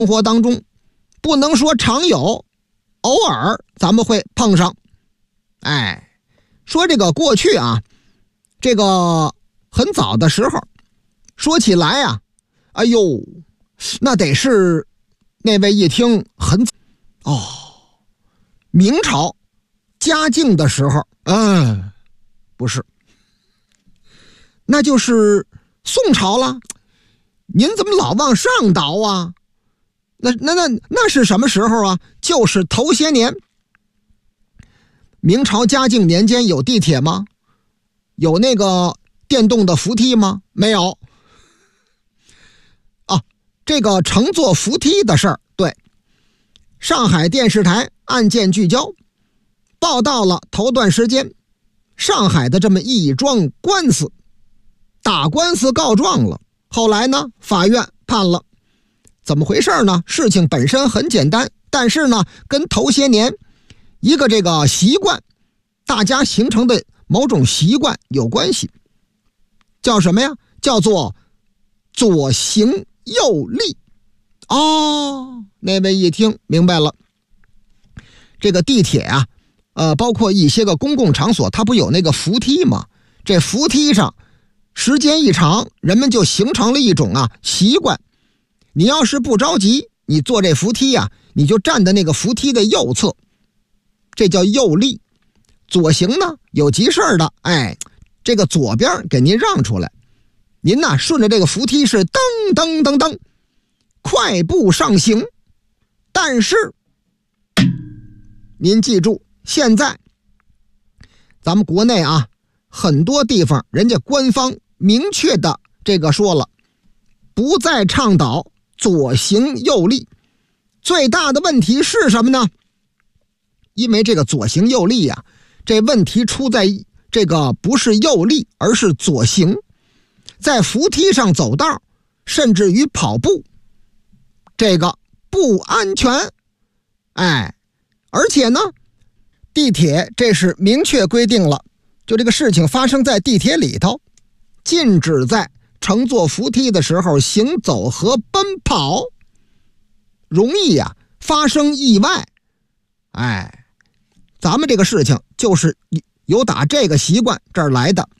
生活当中不能说常有，偶尔咱们会碰上。说这个过去啊，这个很早的时候说起来啊，哎呦，那得是那位一听很明朝嘉靖的时候，不是，那就是宋朝了。您怎么老往上倒啊？那是什么时候啊？就是头些年。明朝嘉靖年间有地铁吗？有那个电动的扶梯吗？没有。这个乘坐扶梯的事儿，对，上海电视台案件聚焦报道了头段时间上海的这么一桩官司，打官司告状了，后来呢法院判了。怎么回事呢？事情本身很简单，但是呢跟头些年一个这个习惯，大家形成的某种习惯有关系。叫什么呀？叫做左行右立。那位一听明白了。这个地铁啊，包括一些个公共场所，它不有那个扶梯吗？这扶梯上时间一长，人们就形成了一种习惯。你要是不着急，你坐这扶梯啊，你就站在那个扶梯的右侧，这叫右立。左行呢，有急事的，这个左边给您让出来，您呢顺着这个扶梯是噔噔噔噔快步上行。但是您记住，现在咱们国内啊，很多地方人家官方明确的这个说了，不再倡导左行右立。最大的问题是什么呢？因为这个左行右立啊，这问题出在这个不是右立，而是左行。在扶梯上走道，甚至于跑步，这个不安全。而且呢，地铁这是明确规定了，就这个事情发生在地铁里头，禁止在乘坐扶梯的时候行走和奔跑，容易发生意外。咱们这个事情就是有打这个习惯这儿来的。